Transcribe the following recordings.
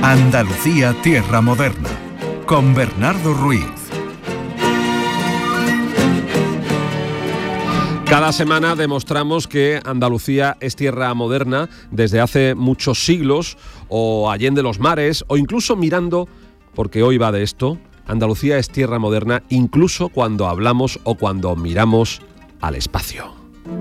Andalucía, tierra moderna, con Bernardo Ruiz. Cada semana demostramos que Andalucía es tierra moderna desde hace muchos siglos, o allende los mares, o incluso mirando, porque hoy va de esto, Andalucía es tierra moderna incluso cuando hablamos o cuando miramos al espacio.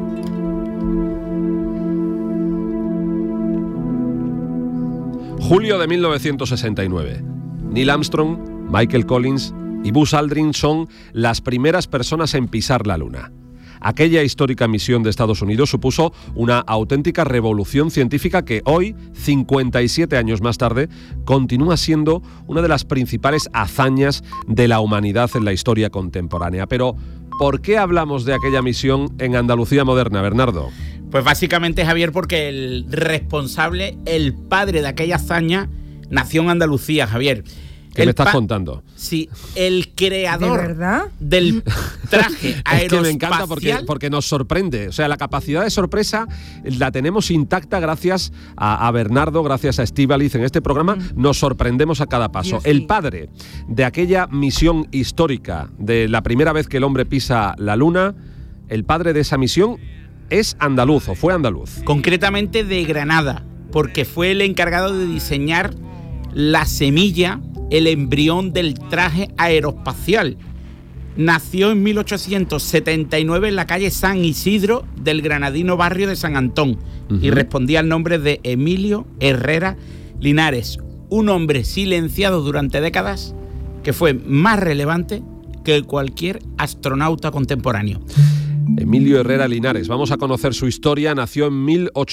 Julio de 1969. Neil Armstrong, Michael Collins y Buzz Aldrin son las primeras personas en pisar la Luna. Aquella histórica misión de Estados Unidos supuso una auténtica revolución científica que hoy, 57 años más tarde, continúa siendo una de las principales hazañas de la humanidad en la historia contemporánea. Pero, ¿por qué hablamos de aquella misión en Andalucía moderna, Bernardo? Pues básicamente, Javier, porque el responsable, el padre de aquella hazaña, nació en Andalucía, Javier. ¿Qué me estás contando? Sí, el creador del traje aeroespacial. Es que me encanta porque nos sorprende. O sea, la capacidad de sorpresa la tenemos intacta gracias a Bernardo, gracias a Estíbaliz. En este programa nos sorprendemos a cada paso. El padre de aquella misión histórica, de la primera vez que el hombre pisa la Luna, el padre de esa misión es andaluz, o fue andaluz. Concretamente de Granada, porque fue el encargado de diseñar la semilla, el embrión del traje aeroespacial. Nació en 1879 en la calle San Isidro del granadino barrio de San Antón y respondía al nombre de Emilio Herrera Linares, un hombre silenciado durante décadas que fue más relevante que cualquier astronauta contemporáneo. Emilio Herrera Linares, vamos a conocer su historia. Nació en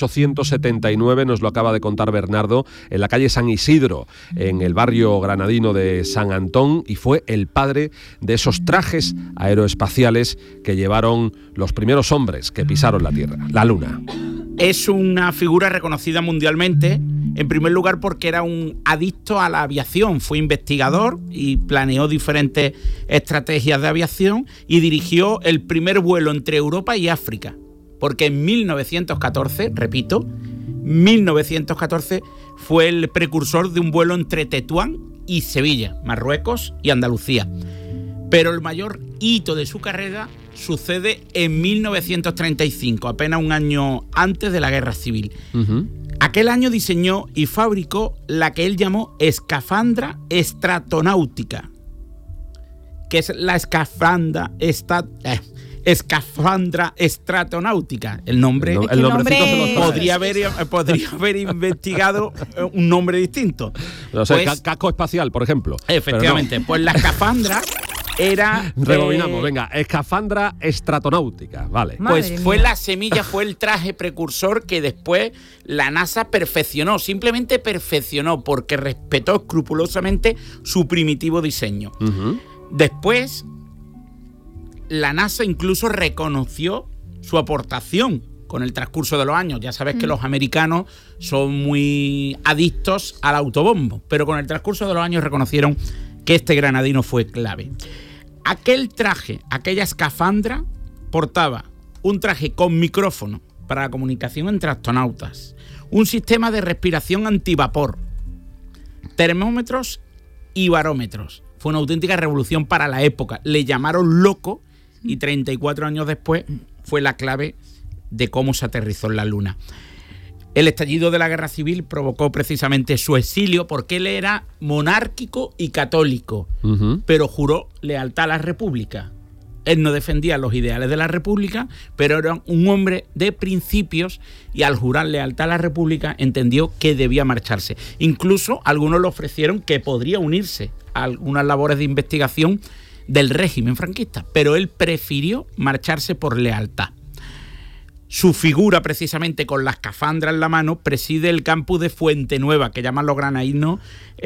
1879, nos lo acaba de contar Bernardo, en la calle San Isidro, en el barrio granadino de San Antón, y fue el padre de esos trajes aeroespaciales que llevaron los primeros hombres que pisaron la Tierra, la Luna. Es una figura reconocida mundialmente, en primer lugar porque era un adicto a la aviación, fue investigador y planeó diferentes estrategias de aviación y dirigió el primer vuelo entre Europa y África, porque en 1914, repito, 1914 fue el precursor de un vuelo entre Tetuán y Sevilla, Marruecos y Andalucía. Pero el mayor hito de su carrera sucede en 1935, apenas un año antes de la Guerra Civil. Aquel año diseñó y fabricó la que él llamó escafandra estratonáutica, que es la escafandra estratonáutica. El nombre podría haber investigado un nombre distinto. O sea, pues, casco espacial, por ejemplo. Efectivamente, no. Pues la escafandra era... Rebobinamos, venga, escafandra estratonáutica, vale. Pues fue la semilla, fue el traje precursor que después la NASA perfeccionó, simplemente perfeccionó, porque respetó escrupulosamente su primitivo diseño. Después, la NASA incluso reconoció su aportación con el transcurso de los años. Ya sabes que los americanos son muy adictos al autobombo, pero con el transcurso de los años reconocieron que este granadino fue clave. Aquel traje, aquella escafandra, portaba un traje con micrófono para la comunicación entre astronautas, un sistema de respiración antivapor, termómetros y barómetros. Fue una auténtica revolución para la época. Le llamaron loco y 34 años después fue la clave de cómo se aterrizó en la Luna. El estallido de la Guerra Civil provocó precisamente su exilio porque él era monárquico y católico, pero juró lealtad a la República. Él no defendía los ideales de la República, pero era un hombre de principios y al jurar lealtad a la República entendió que debía marcharse. Incluso algunos le ofrecieron que podría unirse a algunas labores de investigación del régimen franquista, pero él prefirió marcharse por lealtad. Su figura, precisamente con la escafandra en la mano, preside el campus de Fuente Nueva, que llaman los granadinos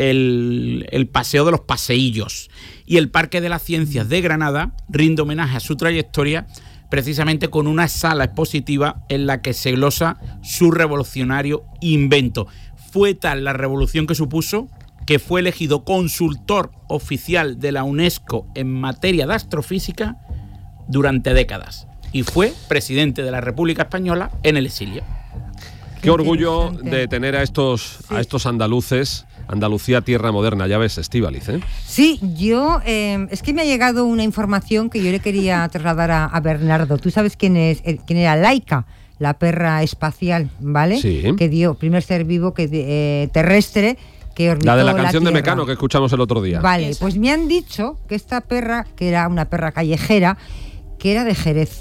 el Paseo de los Paseillos. Y el Parque de las Ciencias de Granada rinde homenaje a su trayectoria precisamente con una sala expositiva en la que se glosa su revolucionario invento. Fue tal la revolución que supuso que fue elegido consultor oficial de la UNESCO en materia de astrofísica durante décadas. Y fue presidente de la República Española en el exilio. Qué orgullo de tener a estos andaluces Andalucía Tierra Moderna. Ya ves, Estíbaliz, ¿eh? Sí, yo... es que me ha llegado una información que yo le quería trasladar a Bernardo. Tú sabes quién era Laika, la perra espacial, ¿vale? Sí. Que dio primer ser vivo terrestre que orbitó la de la canción de Tierra. Mecano que escuchamos el otro día. Vale, pues me han dicho que esta perra, que era una perra callejera, que era de Jerez.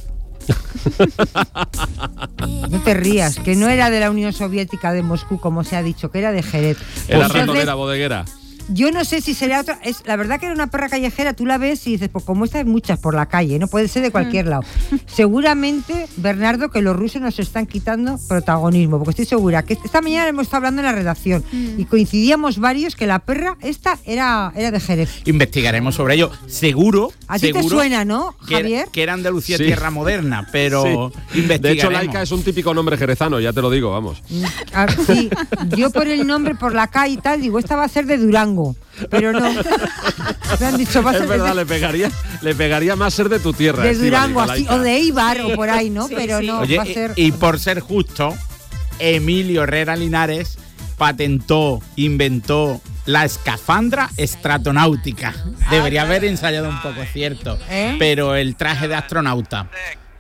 No te rías, que no era de la Unión Soviética de Moscú, como se ha dicho, que era de Jerez. Era ratonera, bodeguera. Yo no sé si será otra. La verdad que era una perra callejera, tú la ves y dices, pues como esta hay muchas por la calle, no puede ser de cualquier lado. Seguramente, Bernardo, que los rusos nos están quitando protagonismo, porque estoy segura que esta mañana hemos estado hablando en la redacción y coincidíamos varios que la perra esta era de Jerez. Investigaremos sobre ello. Seguro. A ti te suena, ¿no, Javier? Que era Andalucía Tierra Moderna, pero investigaremos. De hecho, Laika es un típico nombre jerezano, ya te lo digo, vamos. Sí, yo por el nombre, por la calle y tal, digo, esta va a ser de Durango. Pero no. Me han dicho, va a ser es verdad, le pegaría más ser de tu tierra. De Durango, así, Laika. O de Eibar, o por ahí, ¿no? Pero no, Oye, va a ser... y por ser justo, Emilio Herrera Linares inventó la escafandra estratonáutica. Debería haber ensayado un poco, es cierto. Pero el traje de astronauta.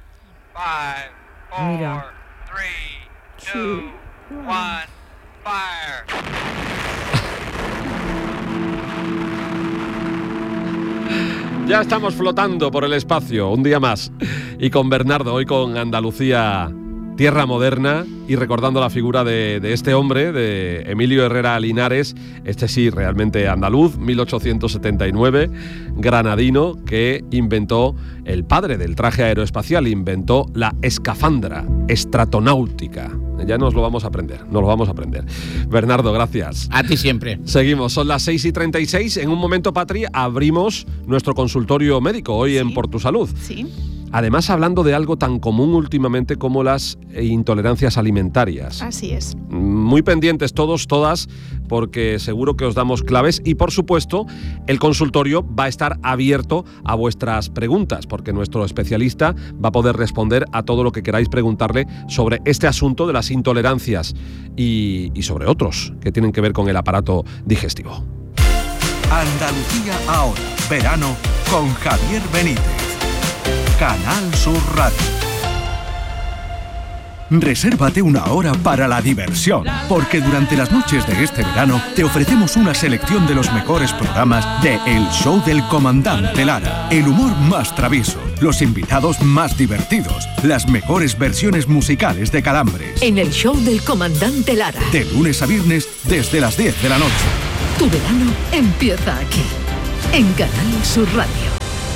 Mira. 3, 2, 1, fire. Ya estamos flotando por el espacio, un día más. Y con Bernardo, hoy con Andalucía Tierra Moderna, y recordando la figura de este hombre, de Emilio Herrera Linares, este sí, realmente andaluz, 1879, granadino, que inventó, el padre del traje aeroespacial, inventó la escafandra estratonáutica. Ya nos lo vamos a aprender. Bernardo, gracias. A ti siempre. Seguimos, son las 6:36. En un momento, Patri, abrimos nuestro consultorio médico hoy en Por Tu Salud. Sí. Además, hablando de algo tan común últimamente como las intolerancias alimentarias. Así es. Muy pendientes todos, todas, porque seguro que os damos claves y, por supuesto, el consultorio va a estar abierto a vuestras preguntas, porque nuestro especialista va a poder responder a todo lo que queráis preguntarle sobre este asunto de las intolerancias y sobre otros que tienen que ver con el aparato digestivo. Andalucía ahora, verano con Javier Benítez. Canal Sur Radio. Resérvate una hora para la diversión, porque durante las noches de este verano te ofrecemos una selección de los mejores programas de El Show del Comandante Lara. El humor más travieso, los invitados más divertidos, las mejores versiones musicales de Calambres. En El Show del Comandante Lara. De lunes a viernes desde las 10 de la noche. Tu verano empieza aquí, en Canal Sur Radio.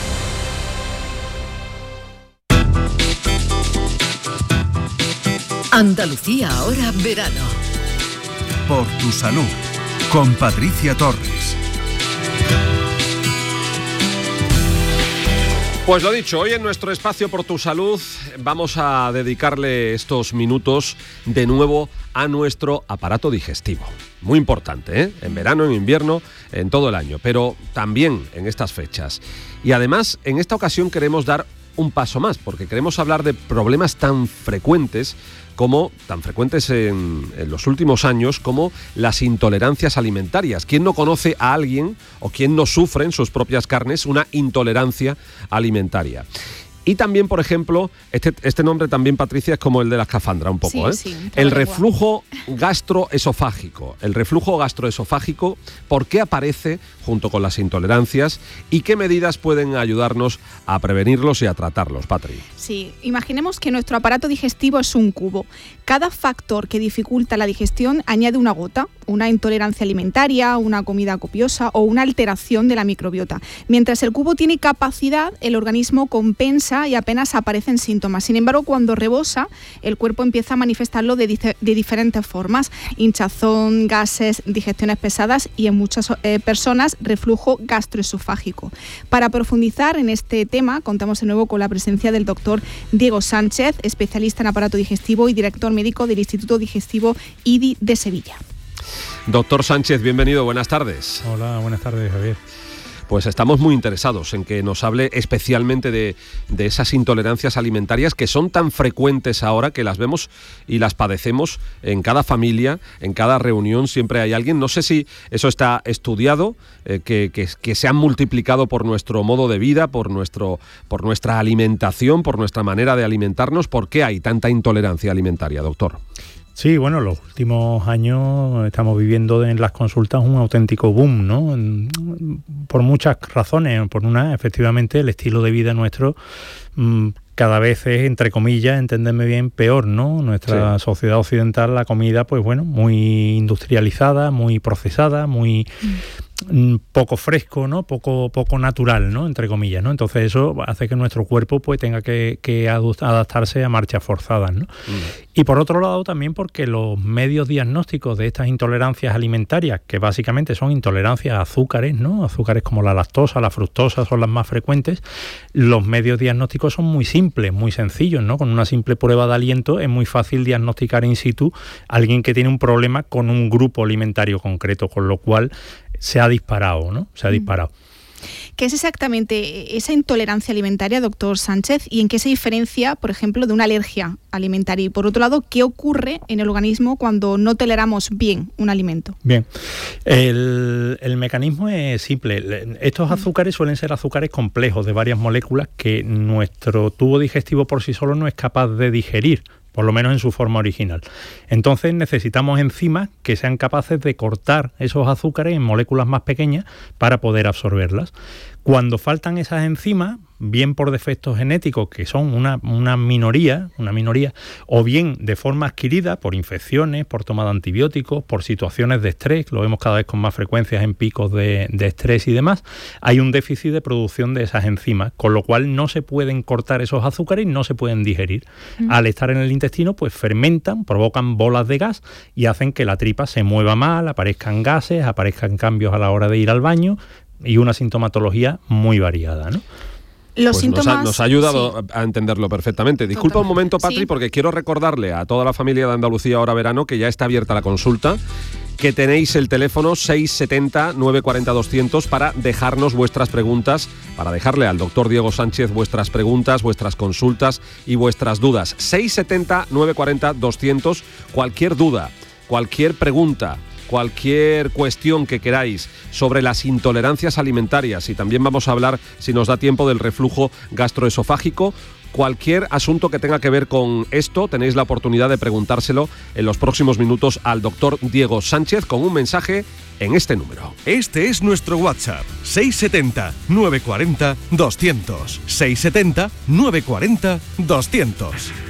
Andalucía ahora verano. Por Tu Salud, con Patricia Torres. Pues lo dicho, hoy en nuestro espacio Por Tu Salud vamos a dedicarle estos minutos de nuevo a nuestro aparato digestivo. Muy importante, ¿eh? En verano, en invierno, en todo el año, pero también en estas fechas. Y además, en esta ocasión queremos dar un paso más, porque queremos hablar de problemas tan frecuentes en los últimos años como las intolerancias alimentarias. ¿Quién no conoce a alguien o quién no sufre en sus propias carnes una intolerancia alimentaria? Y también, por ejemplo, este nombre también, Patricia, es como el de la escafandra un poco, ¿eh? Sí, el reflujo gastroesofágico. El reflujo gastroesofágico, ¿por qué aparece junto con las intolerancias y qué medidas pueden ayudarnos a prevenirlos y a tratarlos, Patri? Sí, imaginemos que nuestro aparato digestivo es un cubo. Cada factor que dificulta la digestión añade una gota, una intolerancia alimentaria, una comida copiosa o una alteración de la microbiota. Mientras el cubo tiene capacidad, el organismo compensa y apenas aparecen síntomas. Sin embargo, cuando rebosa, el cuerpo empieza a manifestarlo de diferentes formas: hinchazón, gases, digestiones pesadas y en muchas personas reflujo gastroesofágico. Para profundizar en este tema, contamos de nuevo con la presencia del doctor Diego Sánchez, especialista en aparato digestivo y director médico del Instituto Digestivo IDI de Sevilla. Doctor Sánchez, bienvenido, buenas tardes. Hola, buenas tardes, Javier. Pues estamos muy interesados en que nos hable especialmente de esas intolerancias alimentarias que son tan frecuentes ahora, que las vemos y las padecemos en cada familia, en cada reunión siempre hay alguien. No sé si eso está estudiado, que se han multiplicado por nuestro modo de vida, por nuestra alimentación, por nuestra manera de alimentarnos. ¿Por qué hay tanta intolerancia alimentaria, doctor? Sí, bueno, los últimos años estamos viviendo en las consultas un auténtico boom, ¿no? Por muchas razones. Por una, efectivamente, el estilo de vida nuestro cada vez es, entre comillas, entendedme bien, peor, ¿no? Nuestra sociedad occidental, la comida, pues bueno, muy industrializada, muy procesada, muy poco fresco, ¿no? Poco natural, ¿no? Entre comillas, ¿no? Entonces eso hace que nuestro cuerpo pues tenga que adaptarse a marchas forzadas, ¿no? Y por otro lado también porque los medios diagnósticos de estas intolerancias alimentarias, que básicamente son intolerancias a azúcares, ¿no? Azúcares como la lactosa, la fructosa son las más frecuentes. Los medios diagnósticos son muy simples, muy sencillos, ¿no? Con una simple prueba de aliento es muy fácil diagnosticar in situ a alguien que tiene un problema con un grupo alimentario concreto, con lo cual se ha disparado, ¿no? Se ha disparado. ¿Qué es exactamente esa intolerancia alimentaria, doctor Sánchez? ¿Y en qué se diferencia, por ejemplo, de una alergia alimentaria? Y por otro lado, ¿qué ocurre en el organismo cuando no toleramos bien un alimento? Bien, el mecanismo es simple. Estos azúcares suelen ser azúcares complejos de varias moléculas que nuestro tubo digestivo por sí solo no es capaz de digerir, por lo menos en su forma original. Entonces necesitamos enzimas que sean capaces de cortar esos azúcares en moléculas más pequeñas para poder absorberlas. Cuando faltan esas enzimas, bien por defectos genéticos, que son una minoría, o bien de forma adquirida por infecciones, por toma de antibióticos, por situaciones de estrés, lo vemos cada vez con más frecuencias en picos de estrés y demás, hay un déficit de producción de esas enzimas, con lo cual no se pueden cortar esos azúcares y no se pueden digerir. Al estar en el intestino, pues fermentan, provocan bolas de gas y hacen que la tripa se mueva mal, aparezcan gases, aparezcan cambios a la hora de ir al baño y una sintomatología muy variada, ¿no? Los pues síntomas, nos ha ayudado a entenderlo perfectamente. Disculpa un momento, Patri, porque quiero recordarle a toda la familia de Andalucía Ahora Verano que ya está abierta la consulta, que tenéis el teléfono 670-940-200 para dejarnos vuestras preguntas, para dejarle al doctor Diego Sánchez vuestras preguntas, vuestras consultas y vuestras dudas. 670-940-200, cualquier duda, cualquier pregunta, cualquier cuestión que queráis sobre las intolerancias alimentarias, y también vamos a hablar, si nos da tiempo, del reflujo gastroesofágico. Cualquier asunto que tenga que ver con esto, tenéis la oportunidad de preguntárselo en los próximos minutos al doctor Diego Sánchez con un mensaje en este número. Este es nuestro WhatsApp, 670-940-200. 670-940-200.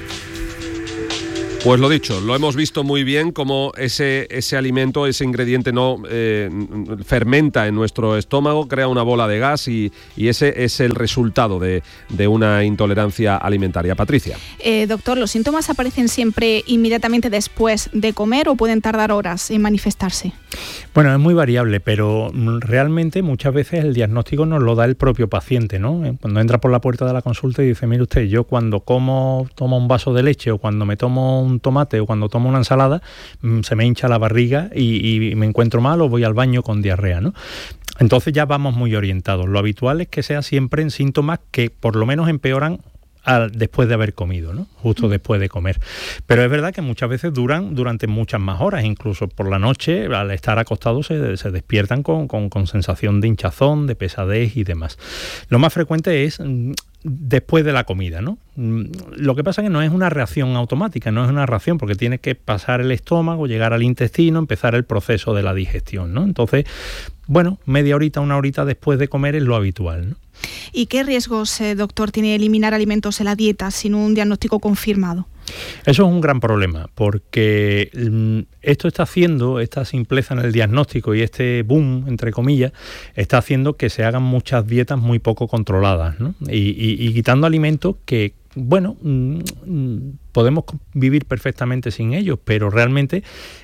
Pues lo dicho, lo hemos visto muy bien cómo ese alimento, ese ingrediente no fermenta en nuestro estómago, crea una bola de gas y ese es el resultado de una intolerancia alimentaria. Patricia. Doctor, ¿los síntomas aparecen siempre inmediatamente después de comer o pueden tardar horas en manifestarse? Bueno, es muy variable, pero realmente muchas veces el diagnóstico nos lo da el propio paciente, ¿no? Cuando entra por la puerta de la consulta y dice, mire usted, yo cuando tomo un vaso de leche o cuando me tomo un tomate o cuando tomo una ensalada, se me hincha la barriga y me encuentro mal o voy al baño con diarrea, ¿no? Entonces ya vamos muy orientados. Lo habitual es que sea siempre en síntomas que por lo menos empeoran después de haber comido, ¿no? Justo después de comer. Pero es verdad que muchas veces duran durante muchas más horas, incluso por la noche, al estar acostados se despiertan con sensación de hinchazón, de pesadez y demás. Lo más frecuente es después de la comida, ¿no? Lo que pasa es que no es una reacción automática, no es una reacción porque tiene que pasar el estómago, llegar al intestino, empezar el proceso de la digestión, ¿no? Entonces, bueno, media horita, una horita después de comer es lo habitual, ¿no? ¿Y qué riesgos, doctor, tiene eliminar alimentos en la dieta sin un diagnóstico confirmado? Eso es un gran problema, porque esto está haciendo, esta simpleza en el diagnóstico y este boom, entre comillas, está haciendo que se hagan muchas dietas muy poco controladas, ¿no? Y quitando alimentos que, bueno, podemos vivir perfectamente sin ellos, pero realmente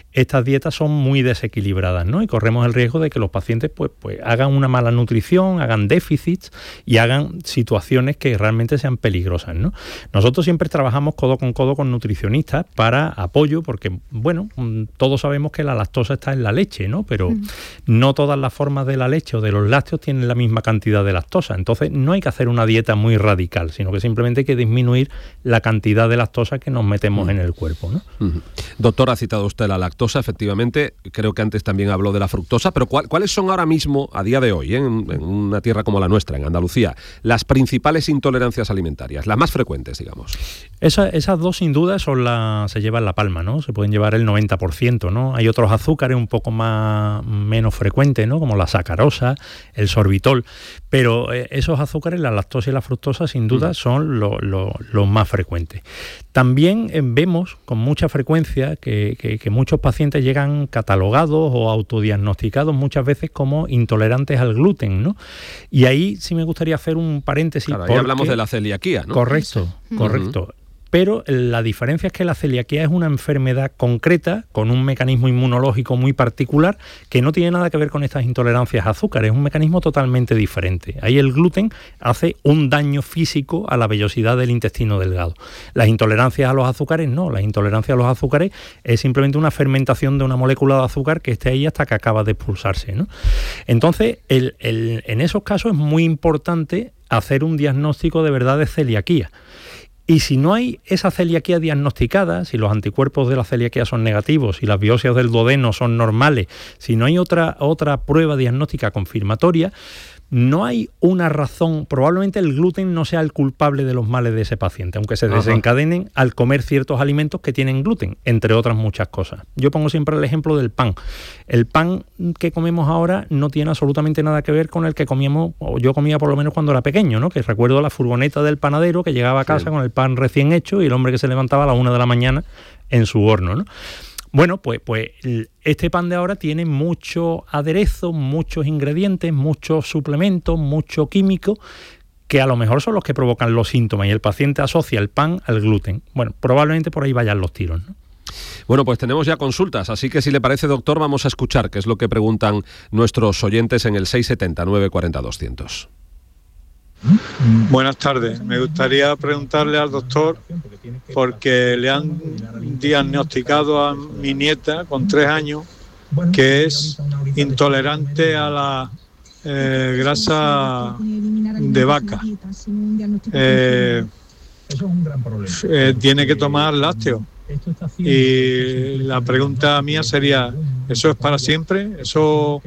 estas dietas son muy desequilibradas, ¿no? Y corremos el riesgo de que los pacientes pues hagan una mala nutrición, hagan déficits y hagan situaciones que realmente sean peligrosas, ¿no? Nosotros siempre trabajamos codo con nutricionistas para apoyo, porque, bueno, todos sabemos que la lactosa está en la leche, ¿no? Pero no todas las formas de la leche o de los lácteos tienen la misma cantidad de lactosa. Entonces, no hay que hacer una dieta muy radical, sino que simplemente hay que disminuir la cantidad de lactosa que nos metemos en el cuerpo, ¿no? Doctor, ha citado usted la lactosa, efectivamente, creo que antes también habló de la fructosa, pero ¿cuáles son ahora mismo, a día de hoy, en una tierra como la nuestra, en Andalucía, las principales intolerancias alimentarias, las más frecuentes, digamos? Esas dos sin duda se llevan la palma, ¿no? Se pueden llevar el 90%, ¿no? Hay otros azúcares un poco menos frecuentes, ¿no? Como la sacarosa, el sorbitol, pero esos azúcares, la lactosa y la fructosa, sin duda son los más frecuentes. También vemos con mucha frecuencia que muchos pacientes llegan catalogados o autodiagnosticados muchas veces como intolerantes al gluten, ¿no? Y ahí sí me gustaría hacer un paréntesis. Claro, ahí hablamos de la celiaquía, ¿no? Correcto. Pero la diferencia es que la celiaquía es una enfermedad concreta con un mecanismo inmunológico muy particular que no tiene nada que ver con estas intolerancias a azúcar, es un mecanismo totalmente diferente. Ahí el gluten hace un daño físico a la vellosidad del intestino delgado. Las intolerancias a los azúcares no, las intolerancias a los azúcares es simplemente una fermentación de una molécula de azúcar que esté ahí hasta que acaba de expulsarse, ¿no? Entonces, en esos casos es muy importante hacer un diagnóstico de verdad de celiaquía. Y si no hay esa celiaquía diagnosticada, si los anticuerpos de la celiaquía son negativos, si las biopsias del duodeno son normales, si no hay otra prueba diagnóstica confirmatoria, no hay una razón, probablemente el gluten no sea el culpable de los males de ese paciente, aunque se desencadenen al comer ciertos alimentos que tienen gluten, entre otras muchas cosas. Yo pongo siempre el ejemplo del pan. El pan que comemos ahora no tiene absolutamente nada que ver con el que comíamos, o yo comía por lo menos cuando era pequeño, ¿no? Que recuerdo la furgoneta del panadero que llegaba a casa con el pan recién hecho y el hombre que se levantaba a las 1 de la mañana en su horno, ¿no? Bueno, pues este pan de ahora tiene mucho aderezo, muchos ingredientes, muchos suplementos, mucho químico, que a lo mejor son los que provocan los síntomas y el paciente asocia el pan al gluten. Bueno, probablemente por ahí vayan los tiros, ¿no? Bueno, pues tenemos ya consultas, así que si le parece, doctor, vamos a escuchar qué es lo que preguntan nuestros oyentes en el 670 940 200. Buenas tardes. Me gustaría preguntarle al doctor, porque le han diagnosticado a mi nieta con 3 años que es intolerante a la grasa de vaca. Tiene que tomar lácteo. Y la pregunta mía sería, ¿eso es para siempre? ¿Eso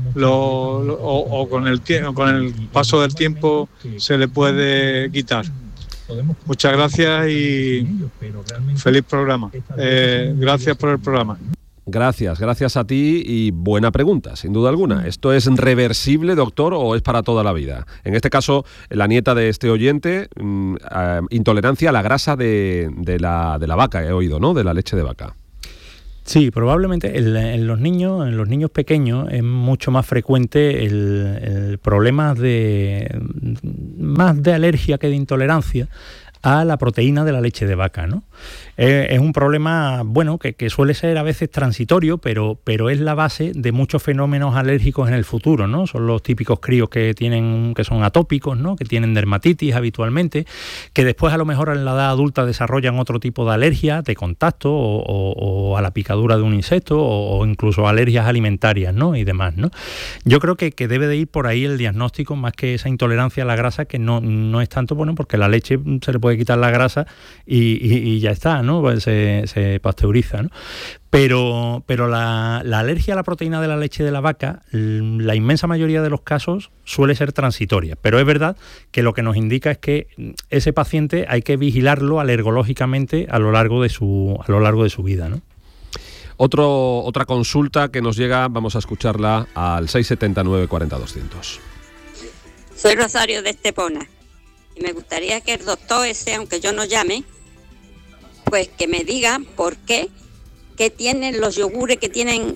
o con el paso del tiempo se le puede quitar? Muchas gracias y feliz programa. Gracias por el programa. Gracias a ti y buena pregunta, sin duda alguna. ¿Esto es reversible, doctor, o es para toda la vida? En este caso, la nieta de este oyente, intolerancia a la grasa de la vaca, he oído, ¿no? De la leche de vaca. Sí, probablemente en los niños pequeños es mucho más frecuente el problema más de alergia que de intolerancia a la proteína de la leche de vaca, ¿no? Es un problema, bueno, que suele ser a veces transitorio, pero es la base de muchos fenómenos alérgicos en el futuro, ¿no? Son los típicos críos que son atópicos, ¿no? Que tienen dermatitis habitualmente, que después a lo mejor en la edad adulta desarrollan otro tipo de alergia de contacto o a la picadura de un insecto o incluso alergias alimentarias, ¿no? Y demás, ¿no? Yo creo que debe de ir por ahí el diagnóstico más que esa intolerancia a la grasa, que no es tanto, bueno, porque la leche se le puede quitar la grasa y ya está, ¿no? Pues se pasteuriza, ¿no? Pero la alergia a la proteína de la leche de la vaca, la inmensa mayoría de los casos suele ser transitoria, pero es verdad que lo que nos indica es que ese paciente hay que vigilarlo alergológicamente a lo largo de su vida, ¿no? Otra consulta que nos llega, vamos a escucharla al 670 940 200. Soy Rosario de Estepona y me gustaría que el doctor ese, aunque yo no llame, pues que me diga por qué que tienen los yogures que tienen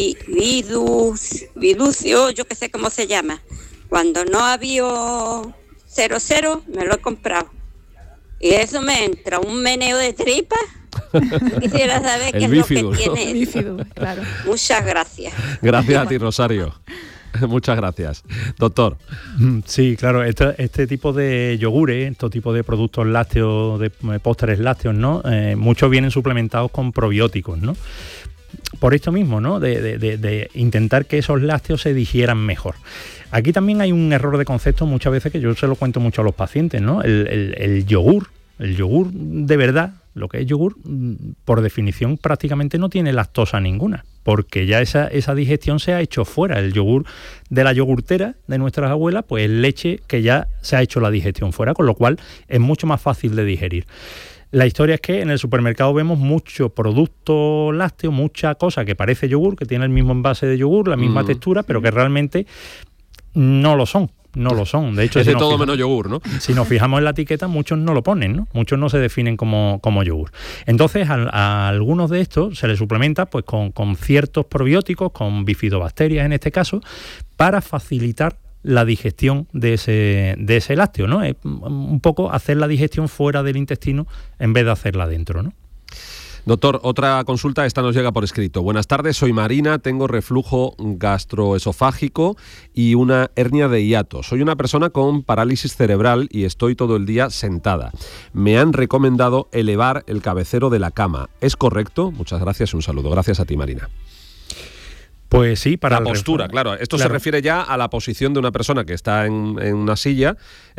viducio, yo que sé cómo se llama. Cuando no había 00, me lo he comprado. Y eso me entra un meneo de tripas Quisiera saber qué es bífidus, lo ¿no? que tiene. Bífidus, claro. Muchas gracias. Gracias a ti, Rosario. Muchas gracias. Doctor. Sí, claro, este tipo de yogures, este tipo de productos lácteos, de postres lácteos, ¿no? Muchos vienen suplementados con probióticos, ¿no? Por esto mismo, ¿no? De intentar que esos lácteos se digieran mejor. Aquí también hay un error de concepto muchas veces que yo se lo cuento mucho a los pacientes, ¿no? El yogur de verdad, lo que es yogur, por definición prácticamente no tiene lactosa ninguna, porque ya esa digestión se ha hecho fuera. El yogur de la yogurtera de nuestras abuelas, pues es leche que ya se ha hecho la digestión fuera, con lo cual es mucho más fácil de digerir. La historia es que en el supermercado vemos mucho producto lácteo, mucha cosa que parece yogur, que tiene el mismo envase de yogur, la misma textura, pero que realmente no lo son. De hecho, es de todo menos yogur, ¿no? Si nos fijamos en la etiqueta, muchos no lo ponen, ¿no? Muchos no se definen como yogur. Entonces, a algunos de estos se les suplementa pues con ciertos probióticos, con bifidobacterias en este caso, para facilitar la digestión de ese lácteo, ¿no? Es un poco hacer la digestión fuera del intestino en vez de hacerla dentro, ¿no? Doctor, otra consulta, esta nos llega por escrito. Buenas tardes, soy Marina, tengo reflujo gastroesofágico y una hernia de hiato. Soy una persona con parálisis cerebral y estoy todo el día sentada. Me han recomendado elevar el cabecero de la cama. ¿Es correcto? Muchas gracias y un saludo. Gracias a ti, Marina. Pues sí, para la postura, claro. Esto se refiere ya a la posición de una persona que está en una silla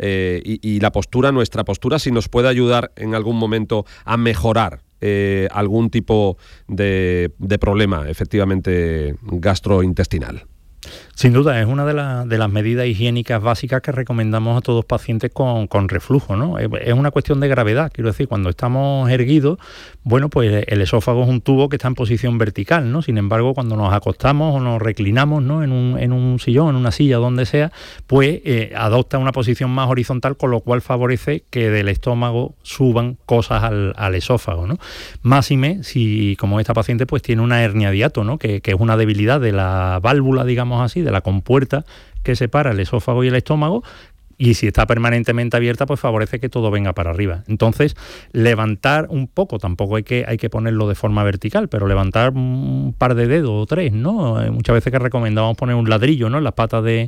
y la postura, nuestra postura, si nos puede ayudar en algún momento a mejorar algún tipo de problema, efectivamente, gastrointestinal. Sin duda, es una de las medidas higiénicas básicas que recomendamos a todos pacientes con reflujo, ¿no? Es una cuestión de gravedad, quiero decir, cuando estamos erguidos, bueno, pues el esófago es un tubo que está en posición vertical, ¿no? Sin embargo, cuando nos acostamos o nos reclinamos, ¿no? en un sillón, en una silla, donde sea, pues adopta una posición más horizontal, con lo cual favorece que del estómago suban cosas al esófago, ¿no? Máxime si, como esta paciente, pues tiene una hernia de hiato, ¿no? Que es una debilidad de la válvula, digamos así, de la compuerta que separa el esófago y el estómago, y si está permanentemente abierta, pues favorece que todo venga para arriba. Entonces, levantar un poco, tampoco hay que ponerlo de forma vertical, pero levantar un par de dedos o tres, ¿no? Muchas veces que recomendamos poner un ladrillo, ¿no?, en las patas de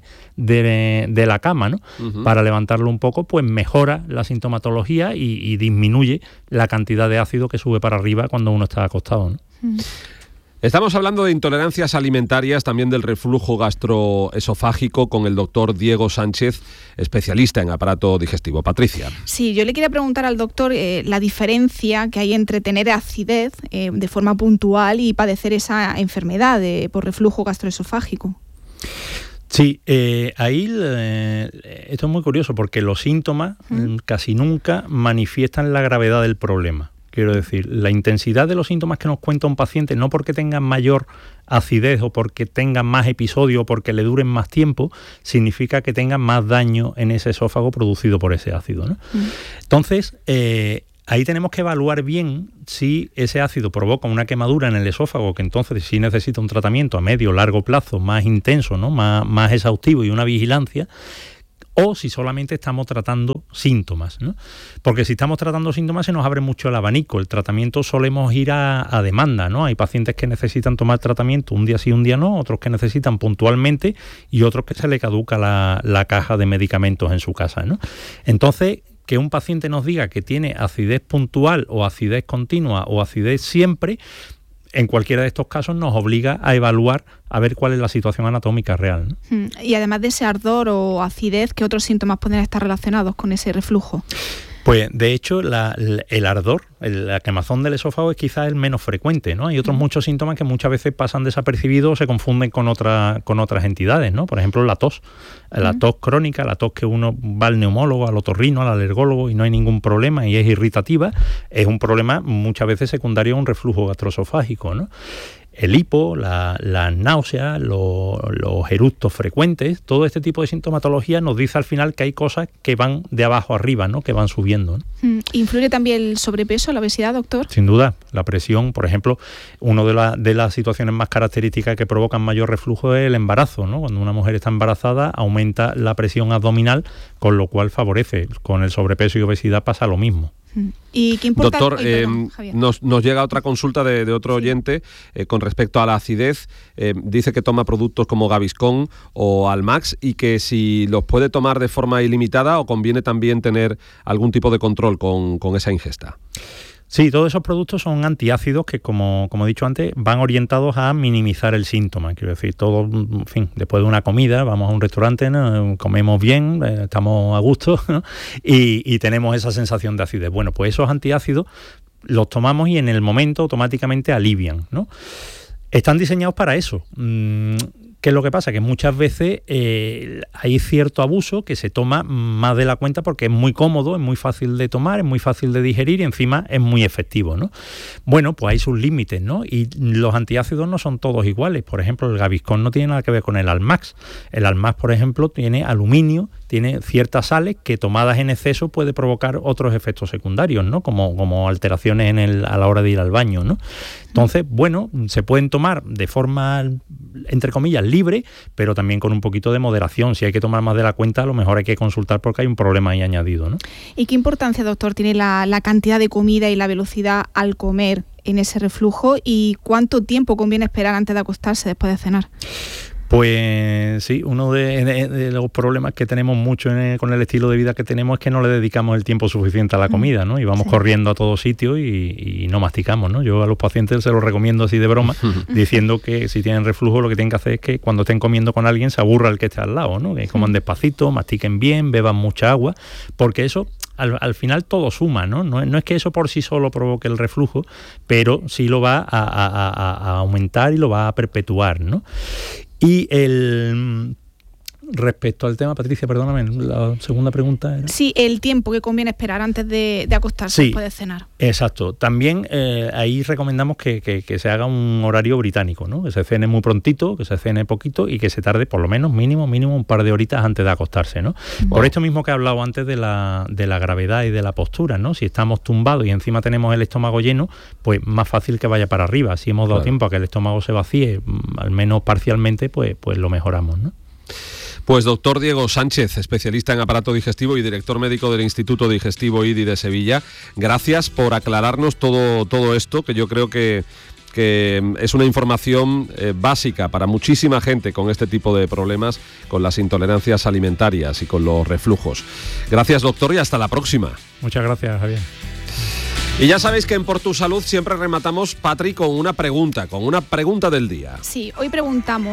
la cama, ¿no? Uh-huh. Para levantarlo un poco, pues mejora la sintomatología y disminuye la cantidad de ácido que sube para arriba cuando uno está acostado, ¿no? Uh-huh. Estamos hablando de intolerancias alimentarias, también del reflujo gastroesofágico, con el doctor Diego Sánchez, especialista en aparato digestivo. Patricia. Sí, yo le quería preguntar al doctor la diferencia que hay entre tener acidez de forma puntual y padecer esa enfermedad por reflujo gastroesofágico. Sí, ahí esto es muy curioso porque los síntomas casi nunca manifiestan la gravedad del problema. Quiero decir, la intensidad de los síntomas que nos cuenta un paciente, no porque tengan mayor acidez o porque tengan más episodios o porque le duren más tiempo, significa que tengan más daño en ese esófago producido por ese ácido, ¿no? Entonces, ahí tenemos que evaluar bien si ese ácido provoca una quemadura en el esófago, que entonces sí necesita un tratamiento a medio o largo plazo más intenso, ¿no? Más exhaustivo y una vigilancia, o si solamente estamos tratando síntomas, ¿no? Porque si estamos tratando síntomas se nos abre mucho el abanico. El tratamiento solemos ir a demanda, ¿no? Hay pacientes que necesitan tomar tratamiento un día sí, un día no, otros que necesitan puntualmente y otros que se le caduca la caja de medicamentos en su casa, ¿no? Entonces, que un paciente nos diga que tiene acidez puntual o acidez continua o acidez siempre, en cualquiera de estos casos nos obliga a evaluar a ver cuál es la situación anatómica real, ¿no? Y además de ese ardor o acidez, ¿qué otros síntomas pueden estar relacionados con ese reflujo? Pues de hecho el ardor, la quemazón del esófago es quizás el menos frecuente, ¿no? Hay otros muchos síntomas que muchas veces pasan desapercibidos o se confunden con otras entidades, ¿no? Por ejemplo, la tos crónica, la tos que uno va al neumólogo, al otorrino, al alergólogo y no hay ningún problema y es irritativa, es un problema muchas veces secundario a un reflujo gastroesofágico, ¿no? El hipo, las náuseas, los eructos frecuentes, todo este tipo de sintomatología nos dice al final que hay cosas que van de abajo arriba, ¿no? Que van subiendo, ¿no? ¿Influye también el sobrepeso, la obesidad, doctor? Sin duda, la presión, por ejemplo, una de las situaciones más características que provocan mayor reflujo es el embarazo, ¿no? Cuando una mujer está embarazada aumenta la presión abdominal, con lo cual favorece. Con el sobrepeso y obesidad pasa lo mismo. ¿Y qué importa? Doctor, nos llega otra consulta de otro oyente con respecto a la acidez. Dice que toma productos como Gaviscon o Almax y que si los puede tomar de forma ilimitada o conviene también tener algún tipo de control con esa ingesta. Sí, todos esos productos son antiácidos que, como he dicho antes, van orientados a minimizar el síntoma. Quiero decir, todo, en fin, después de una comida, vamos a un restaurante, ¿no? Comemos bien, estamos a gusto, ¿no? y tenemos esa sensación de acidez. Bueno, pues esos antiácidos los tomamos y en el momento automáticamente alivian, ¿no? Están diseñados para eso. ¿Qué es lo que pasa? Que muchas veces hay cierto abuso que se toma más de la cuenta porque es muy cómodo, es muy fácil de tomar, es muy fácil de digerir y encima es muy efectivo, ¿no? Bueno, pues hay sus límites, ¿no? Y los antiácidos no son todos iguales. Por ejemplo, el Gaviscon no tiene nada que ver con el Almax. El Almax, por ejemplo, tiene aluminio, tiene ciertas sales que tomadas en exceso puede provocar otros efectos secundarios, ¿no? Como alteraciones a la hora de ir al baño, ¿no? Entonces, bueno, se pueden tomar de forma, entre comillas, libre, pero también con un poquito de moderación. Si hay que tomar más de la cuenta, a lo mejor hay que consultar porque hay un problema ahí añadido, ¿no? ¿Y qué importancia, doctor, tiene la cantidad de comida y la velocidad al comer en ese reflujo? ¿Y cuánto tiempo conviene esperar antes de acostarse después de cenar? Pues sí, uno de los problemas que tenemos mucho con el estilo de vida que tenemos es que no le dedicamos el tiempo suficiente a la comida, ¿no? Y vamos corriendo a todos sitios y no masticamos, ¿no? Yo a los pacientes se los recomiendo así de broma, diciendo que si tienen reflujo lo que tienen que hacer es que cuando estén comiendo con alguien se aburra el que esté al lado, ¿no? Que coman despacito, mastiquen bien, beban mucha agua, porque eso al final todo suma, ¿no? No es que eso por sí solo provoque el reflujo, pero sí lo va a aumentar y lo va a perpetuar, ¿no? Y respecto al tema, Patricia, perdóname, la segunda pregunta era... Sí, el tiempo que conviene esperar antes de acostarse después de cenar. Exacto. También ahí recomendamos que se haga un horario británico, ¿no? Que se cene muy prontito, que se cene poquito y que se tarde por lo menos mínimo un par de horitas antes de acostarse, ¿no? Por esto mismo que he hablado antes de la gravedad y de la postura, ¿no? Si estamos tumbados y encima tenemos el estómago lleno, pues más fácil que vaya para arriba. Si hemos dado tiempo a que el estómago se vacíe, al menos parcialmente, pues lo mejoramos, ¿no? Pues doctor Diego Sánchez, especialista en aparato digestivo y director médico del Instituto Digestivo IDI de Sevilla, gracias por aclararnos todo esto, que yo creo que es una información básica para muchísima gente con este tipo de problemas, con las intolerancias alimentarias y con los reflujos. Gracias, doctor, y hasta la próxima. Muchas gracias, Javier. Y ya sabéis que en Por Tu Salud siempre rematamos, Patri, con una pregunta del día. Sí, hoy preguntamos: